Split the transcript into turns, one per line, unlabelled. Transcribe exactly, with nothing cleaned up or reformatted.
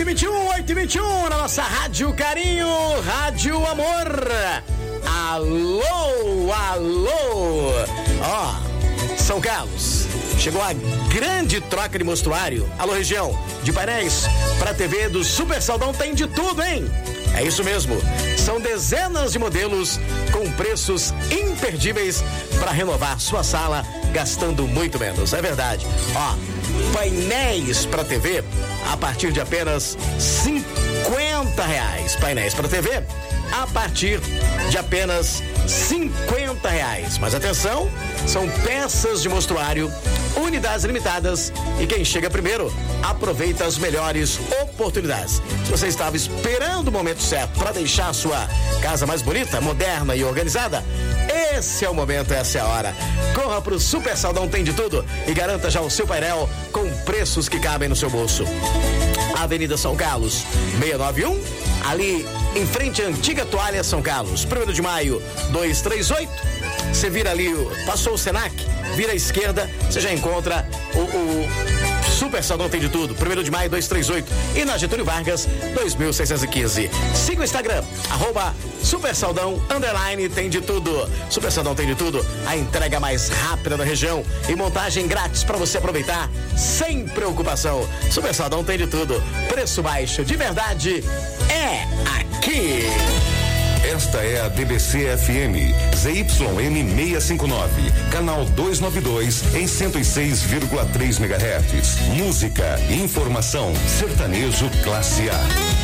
oito e vinte e um, oito e vinte e um, na nossa Rádio Carinho, Rádio Amor. Alô, alô. Ó, São Carlos, chegou a grande troca de mostruário. Alô, região, de painéis para T V do Super Saldão tem de tudo, hein? É isso mesmo, são dezenas de modelos com preços imperdíveis para renovar sua sala gastando muito menos, é verdade. Ó, painéis para T V a partir de apenas cinquenta reais. Painéis para T V a partir de apenas cinquenta reais. Mas atenção, são peças de mostruário, unidades limitadas, e quem chega primeiro aproveita as melhores oportunidades. Se você estava esperando o momento certo para deixar a sua casa mais bonita, moderna e organizada, esse é o momento, essa é a hora. Corra pro Super Saldão Tem de Tudo e garanta já o seu painel com preços que cabem no seu bolso. Avenida São Carlos, seiscentos e noventa e um, ali em frente à antiga Toalha São Carlos. primeiro de maio, duzentos e trinta e oito. Você vira ali, passou o Senac, vira à esquerda, você já encontra o, o Super Saldão Tem de Tudo. primeiro de maio, duzentos e trinta e oito. E na Getúlio Vargas, dois mil seiscentos e quinze. Siga o Instagram, arroba Super Saldão, underline, tem de tudo. Super Saldão Tem de Tudo, a entrega mais rápida da região e montagem grátis para você aproveitar sem preocupação. Super Saldão Tem de Tudo, preço baixo de verdade é aqui.
Esta é a D B C F M, Z Y M seiscentos e cinquenta e nove, canal duzentos e noventa e dois, em cento e seis vírgula três megahertz. Música, informação, sertanejo classe A.